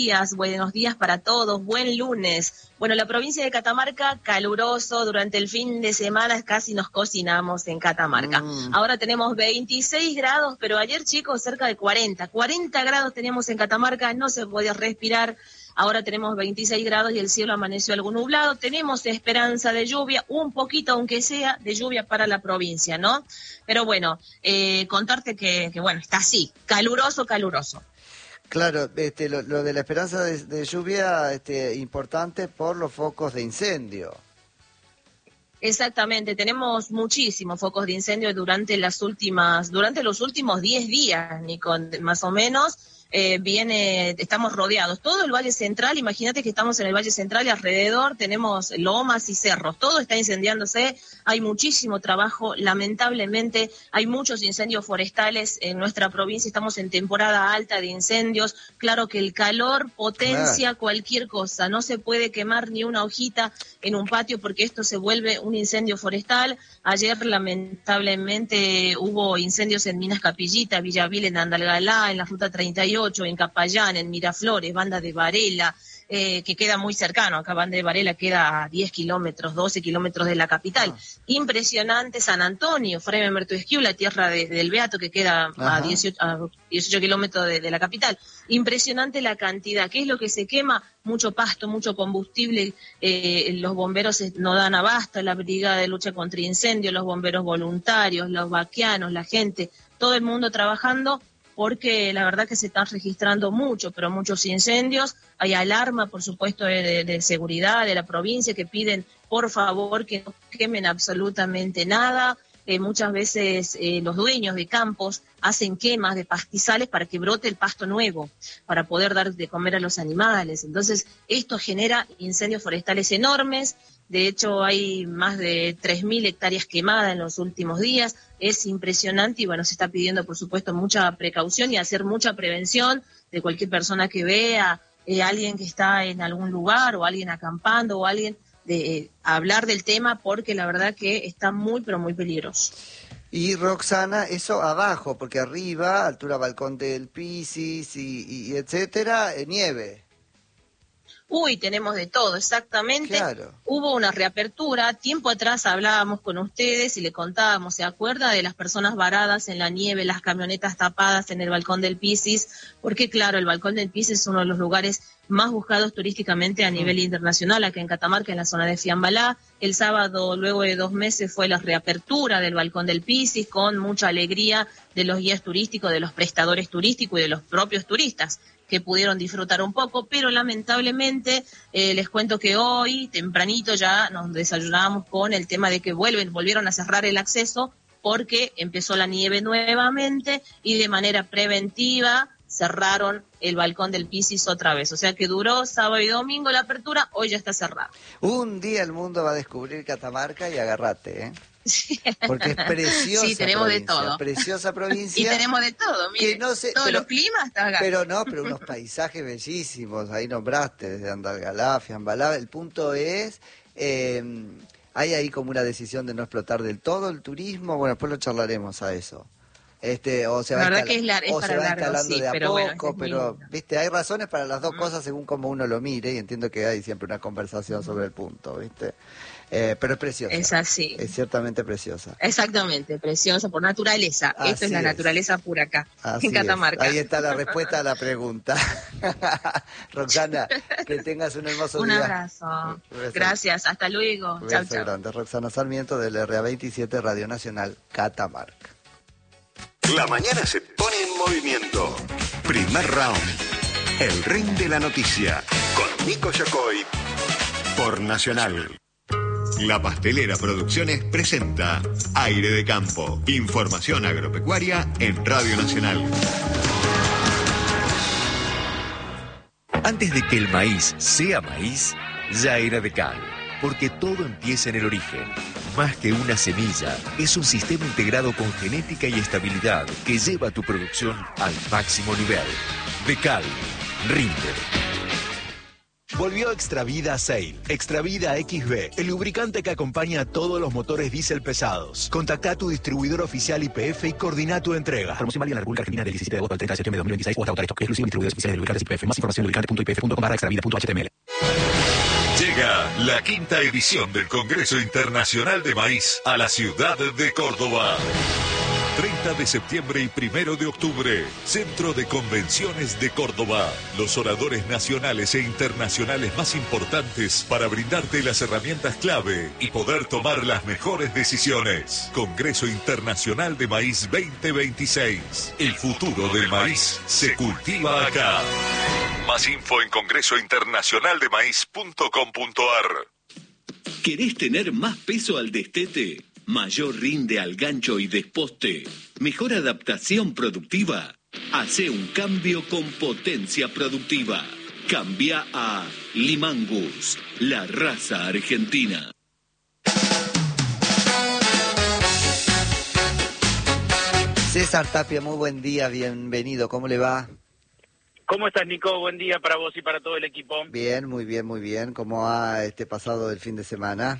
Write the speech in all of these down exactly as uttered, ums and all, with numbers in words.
días, buenos días para todos, buen lunes. Bueno, la provincia de Catamarca, caluroso, durante el fin de semana casi nos cocinamos en Catamarca. Mm. Ahora tenemos veintiséis grados, pero ayer, chicos, cerca de cuarenta. cuarenta grados teníamos en Catamarca, no se podía respirar. Ahora tenemos veintiséis grados y el cielo amaneció algo nublado. Tenemos esperanza de lluvia, un poquito, aunque sea, de lluvia para la provincia, ¿no? Pero bueno, eh, contarte que, que, bueno, está así, caluroso, caluroso. Claro, este, lo, lo de la esperanza de, de lluvia, este, importante por los focos de incendio. Exactamente, tenemos muchísimos focos de incendio durante las últimas, durante los últimos diez días, Nico, más o menos. Eh, viene, estamos rodeados, todo el Valle Central, imagínate que estamos en el Valle Central y alrededor tenemos lomas y cerros, todo está incendiándose, hay muchísimo trabajo, lamentablemente hay muchos incendios forestales en nuestra provincia, estamos en temporada alta de incendios, claro que el calor potencia claro. cualquier cosa, no se puede quemar ni una hojita en un patio porque esto se vuelve un incendio forestal. Ayer lamentablemente hubo incendios en Minas Capillita, Villavil, en Andalgalá, en la Ruta treinta y ocho, en Capayán, en Miraflores, Banda de Varela, eh, que queda muy cercano, acá Banda de Varela queda a diez kilómetros, doce kilómetros de la capital. Ah. Impresionante San Antonio, Freme Mertuesquiu, la tierra de, del Beato, que queda a dieciocho, a dieciocho kilómetros de, de la capital. Impresionante la cantidad. ¿Qué es lo que se quema? Mucho pasto, mucho combustible, eh, los bomberos no dan abasto, la brigada de lucha contra incendios, los bomberos voluntarios, los vaquianos, la gente, todo el mundo trabajando, porque la verdad que se están registrando mucho, pero muchos incendios. Hay alarma, por supuesto, de, de seguridad de la provincia que piden, por favor, que no quemen absolutamente nada. Eh, muchas veces eh, los dueños de campos hacen quemas de pastizales para que brote el pasto nuevo, para poder dar de comer a los animales. Entonces, esto genera incendios forestales enormes. De hecho, hay más de tres mil hectáreas quemadas en los últimos días. Es impresionante y, bueno, se está pidiendo, por supuesto, mucha precaución y hacer mucha prevención de cualquier persona que vea eh, alguien que está en algún lugar o alguien acampando o alguien de eh, hablar del tema, porque la verdad que está muy, pero muy peligroso. Y Roxana, eso abajo, porque arriba, altura Balcón del Pisis y, y etcétera, eh, nieve. Uy, tenemos de todo, exactamente. Claro. Hubo una reapertura, tiempo atrás hablábamos con ustedes y le contábamos, ¿se acuerda de las personas varadas en la nieve, las camionetas tapadas en el Balcón del Pisis? Porque claro, el Balcón del Pisis es uno de los lugares más buscados turísticamente a nivel internacional, acá en Catamarca, en la zona de Fiambalá. El sábado, luego de dos meses, fue la reapertura del Balcón del Pisis, con mucha alegría de los guías turísticos, de los prestadores turísticos y de los propios turistas, que pudieron disfrutar un poco, pero lamentablemente eh, les cuento que hoy, tempranito, ya nos desayunamos con el tema de que vuelven, volvieron a cerrar el acceso porque empezó la nieve nuevamente y de manera preventiva cerraron el Balcón del Pisis otra vez. O sea que duró sábado y domingo la apertura, hoy ya está cerrado. Un día el mundo va a descubrir Catamarca y agárrate, ¿eh? Porque es preciosa. Sí, tenemos provincia, de todo. Preciosa provincia. Y tenemos de todo, mire. Que no sé, todos pero, los climas está acá. Pero no, pero unos paisajes bellísimos. Ahí nombraste, desde Andalgalá, Fiambalá. El punto es, eh, hay ahí como una decisión de no explotar del todo el turismo. Bueno, después lo charlaremos a eso. Este, o se va, la instala- que es lar- es o se va largo, instalando sí, de a pero poco, bueno, pero viste, hay razones para las dos Mm. cosas según como uno lo mire, y entiendo que hay siempre una conversación sobre el punto, viste. Eh, pero es preciosa. Es así. Es ciertamente preciosa. Exactamente, preciosa por naturaleza. Así Esto es la es. naturaleza pura acá, Así en Catamarca. es. Ahí está la respuesta a la pregunta. Roxana, que tengas un hermoso Un día. abrazo. Un beso. Gracias, hasta luego. Un Chau, beso chau. grande. Roxana Sarmiento del R A veintisiete Radio Nacional Catamarca. La mañana se pone en movimiento. Primer round. El ring de la noticia. Con Nico Yacoy. Por Nacional. La Pastelera Producciones presenta Aire de Campo. Información agropecuaria en Radio Nacional. Antes de que el maíz sea maíz, ya era de cal. Porque todo empieza en el origen. Más que una semilla, es un sistema integrado con genética y estabilidad que lleva tu producción al máximo nivel. De cal, rinde. Volvió Extravida Sail. Extravida X B, el lubricante que acompaña a todos los motores diésel pesados. Contacta a tu distribuidor oficial Y P F y coordina tu entrega. Promoción válida en la República Argentina del diecisiete de agosto al treinta de septiembre de dos mil veintiséis o hasta agotar stock. Exclusivo distribuidores oficiales de lubricantes Y P F. Más información en lubricante punto i p f punto com barra extravida punto h t m l. Llega la quinta edición del Congreso Internacional de Maíz a la ciudad de Córdoba. treinta de septiembre y primero de octubre, Centro de Convenciones de Córdoba. Los oradores nacionales e internacionales más importantes para brindarte las herramientas clave y poder tomar las mejores decisiones. Congreso Internacional de Maíz veinte veintiséis. El futuro del maíz se cultiva acá. Más info en congreso internacional de maíz punto com punto a r. ¿Querés tener más peso al destete? Mayor rinde al gancho y desposte. Mejor adaptación productiva. Hace un cambio con potencia productiva. Cambia a Limangus, la raza argentina. César Tapia, muy buen día, bienvenido, ¿cómo le va? ¿Cómo estás, Nico? Buen día para vos y para todo el equipo. Bien, muy bien, muy bien. ¿Cómo ha este pasado el fin de semana?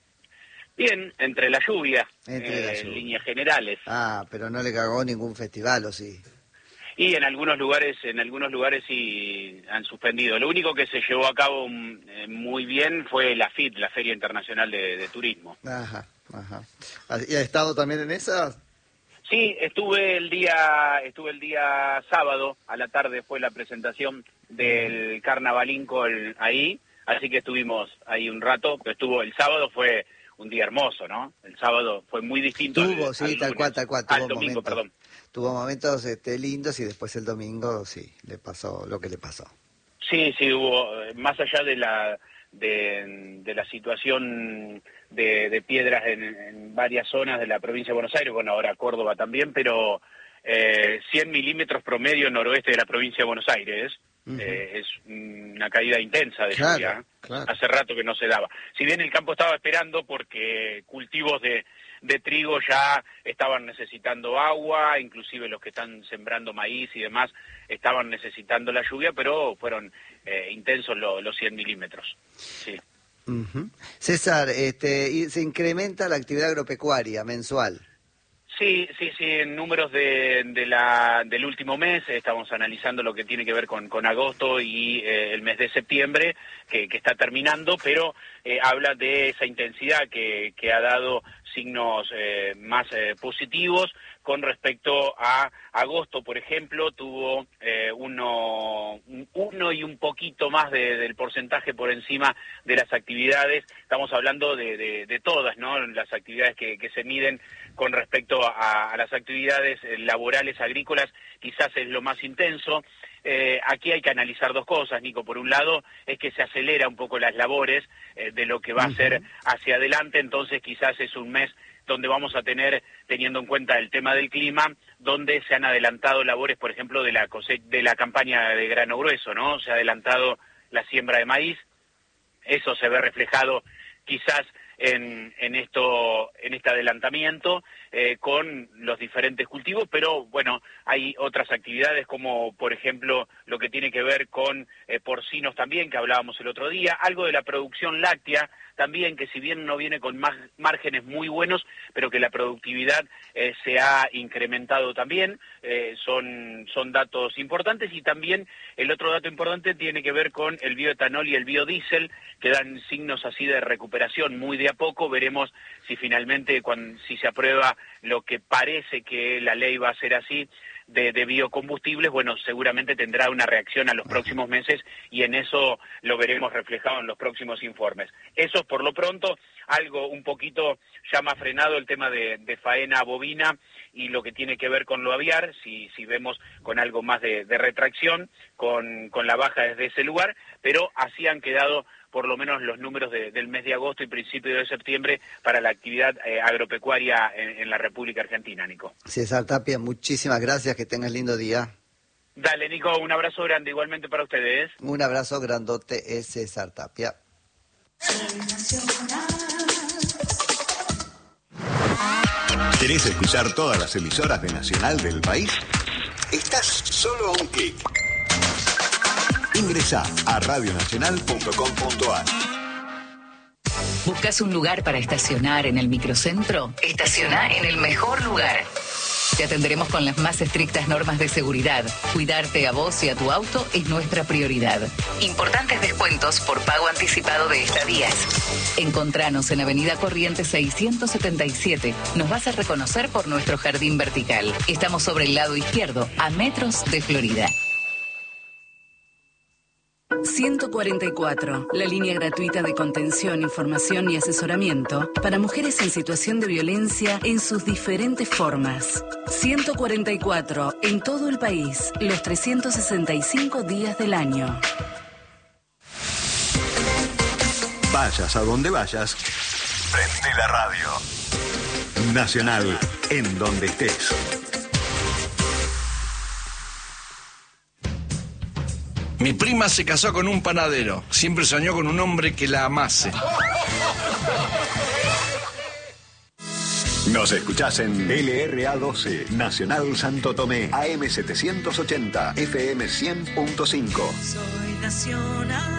Bien, entre la lluvia, entre eh, la lluvia. En líneas generales. Ah, pero no le cagó ningún festival, ¿o sí? Y en algunos lugares, en algunos lugares sí han suspendido. Lo único que se llevó a cabo eh, muy bien fue la F I T, la Feria Internacional de, de Turismo. Ajá, ajá. ¿Y ha estado también en esa? Sí, estuve el día, estuve el día sábado a la tarde, fue la presentación del Carnavalín el, ahí, así que estuvimos ahí un rato. Pero estuvo el sábado, fue un día hermoso, ¿no? El sábado fue muy distinto. Tuvo, al, sí, al tal lunes, cual, tal cual. Tuvo al domingo, momentos, perdón. Tuvo momentos este, lindos y después el domingo, sí, le pasó lo que le pasó. Sí, sí, hubo, más allá de la de, de la situación de, de piedras en, en varias zonas de la provincia de Buenos Aires, bueno, ahora Córdoba también, pero eh, cien milímetros promedio noroeste de la provincia de Buenos Aires. Uh-huh. eh, es una caída intensa de claro, lluvia. Claro. Hace rato que no se daba. Si bien el campo estaba esperando porque cultivos de, de trigo ya estaban necesitando agua, inclusive los que están sembrando maíz y demás estaban necesitando la lluvia, pero fueron eh, intensos lo, los cien milímetros. Sí. Uh-huh. César, este, y se incrementa la actividad agropecuaria mensual. Sí, sí, sí, en números de, de la, del último mes, estamos analizando lo que tiene que ver con, con agosto y eh, el mes de septiembre, que, que está terminando, pero eh, habla de esa intensidad que, que ha dado signos eh, más eh, positivos. Con respecto a agosto, por ejemplo, tuvo eh, uno, uno y un poquito más de, del porcentaje por encima de las actividades. Estamos hablando de, de, de todas, ¿no? Las actividades que, que se miden con respecto a, a las actividades laborales agrícolas, quizás es lo más intenso. Eh, aquí hay que analizar dos cosas, Nico. Por un lado, es que se acelera un poco las labores eh, de lo que va a ser hacia adelante, entonces quizás es un mes donde vamos a tener, teniendo en cuenta el tema del clima, donde se han adelantado labores, por ejemplo, de la cose- de la campaña de grano grueso, ¿no? Se ha adelantado la siembra de maíz, eso se ve reflejado quizás en, en esto, en este adelantamiento eh, con los diferentes cultivos, pero bueno, hay otras actividades como, por ejemplo, lo que tiene que ver con eh, porcinos también, que hablábamos el otro día, algo de la producción láctea también, que si bien no viene con más márgenes muy buenos, pero que la productividad eh, se ha incrementado también, eh, son, son datos importantes. Y también el otro dato importante tiene que ver con el bioetanol y el biodiesel, que dan signos así de recuperación muy de a poco. Veremos si finalmente, cuando, si se aprueba lo que parece que la ley va a ser así, De, de biocombustibles, bueno, seguramente tendrá una reacción a los próximos meses y en eso lo veremos reflejado en los próximos informes. Eso es por lo pronto, algo un poquito ya más frenado el tema de, de faena bovina y lo que tiene que ver con lo aviar, si, si vemos con algo más de, de retracción, con, con la baja desde ese lugar, pero así han quedado por lo menos los números de, del mes de agosto y principio de septiembre para la actividad eh, agropecuaria en, en la República Argentina, Nico. César Tapia, muchísimas gracias, que tengas lindo día. Dale, Nico, un abrazo grande igualmente para ustedes. Un abrazo grandote, es César Tapia. ¿Querés escuchar todas las emisoras de Nacional del país? Estás solo a un clic. Ingresa a radio nacional punto com punto a r. ¿Buscas un lugar para estacionar en el microcentro? Estaciona en el mejor lugar. Te atenderemos con las más estrictas normas de seguridad. Cuidarte a vos y a tu auto es nuestra prioridad. Importantes descuentos por pago anticipado de estadías. Encontranos en Avenida Corrientes seiscientos setenta y siete. Nos vas a reconocer por nuestro jardín vertical. Estamos sobre el lado izquierdo, a metros de Florida. ciento cuarenta y cuatro, la línea gratuita de contención, información y asesoramiento para mujeres en situación de violencia en sus diferentes formas. ciento cuarenta y cuatro, en todo el país, los trescientos sesenta y cinco días del año. Vayas a donde vayas, prende la radio. Nacional, en donde estés. Mi prima se casó con un panadero. Siempre soñó con un hombre que la amase. Nos escuchás en L R A doce, Nacional Santo Tomé, A M setecientos ochenta, F M cien punto cinco. Soy nacional.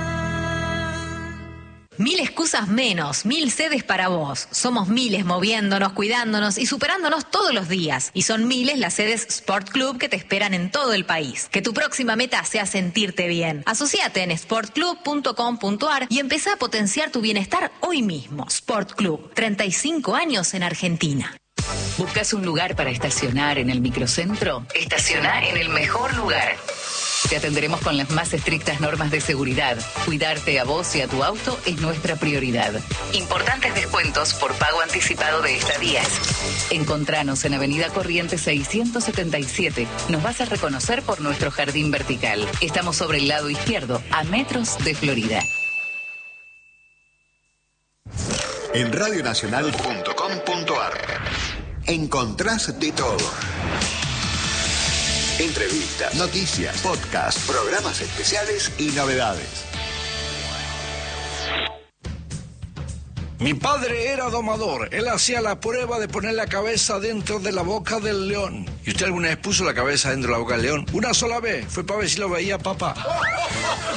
Mil excusas menos, mil sedes para vos. Somos miles moviéndonos, cuidándonos y superándonos todos los días. Y son miles las sedes Sport Club que te esperan en todo el país. Que tu próxima meta sea sentirte bien. Asociate en sport club punto com punto a r y empezá a potenciar tu bienestar hoy mismo. Sport Club, treinta y cinco años en Argentina. ¿Buscas un lugar para estacionar en el microcentro? Estaciona en el mejor lugar. Te atenderemos con las más estrictas normas de seguridad. Cuidarte a vos y a tu auto es nuestra prioridad. Importantes descuentos por pago anticipado de estadías. Encontranos en Avenida Corrientes seiscientos setenta y siete. Nos vas a reconocer por nuestro jardín vertical. Estamos sobre el lado izquierdo, a metros de Florida. En radio nacional punto com punto a r encontrás de todo. Entrevistas, noticias, podcasts, programas especiales y novedades. Mi padre era domador. Él hacía la prueba de poner la cabeza dentro de la boca del león. ¿Y usted alguna vez puso la cabeza dentro de la boca del león? Una sola vez. Fue para ver si lo veía papá.